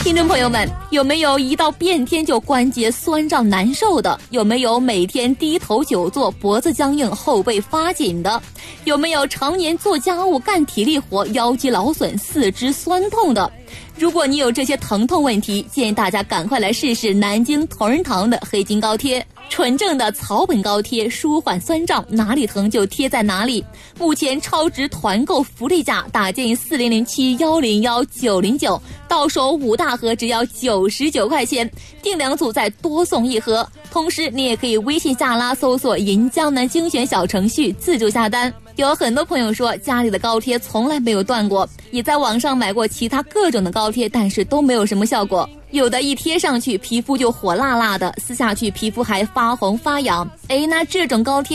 听众朋友们，有没有一到变天就关节酸胀难受的？有没有每天低头久坐脖子僵硬后背发紧的？有没有常年做家务干体力活腰肌劳损四肢酸痛的？如果你有这些疼痛问题，建议大家赶快来试试南京同仁堂的黑金膏贴，纯正的草本膏贴，舒缓酸胀，哪里疼就贴在哪里。目前超值团购福利价，打进4007101909，到手5大盒只要99块钱，订2组再多送1盒。同时你也可以微信下拉搜索银江南精选小程序自助下单。有很多朋友说家里的膏贴从来没有断过，也在网上买过其他各种的膏贴，但是都没有什么效果。有的一贴上去皮肤就火辣辣的，撕下去皮肤还发红发痒。那这种膏贴